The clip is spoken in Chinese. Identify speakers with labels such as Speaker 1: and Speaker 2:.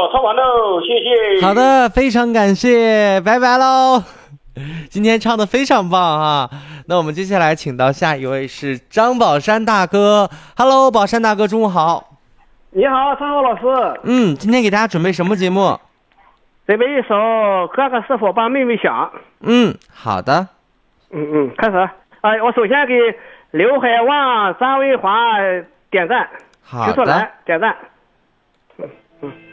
Speaker 1: 唱完喽，谢谢。
Speaker 2: 好的，非常感谢，拜拜喽。今天唱的非常棒啊！那我们接下来请到下一位是张宝山大哥。Hello， 宝山大哥，中午好。
Speaker 3: 你好，张浩老师。
Speaker 2: 今天给大家准备什么节目？
Speaker 3: 准备一首《哥哥是否帮妹妹想》。
Speaker 2: 好的。
Speaker 3: 开始。我首先给刘海旺、张卫华点赞。
Speaker 2: 好的。
Speaker 3: 徐出来点赞。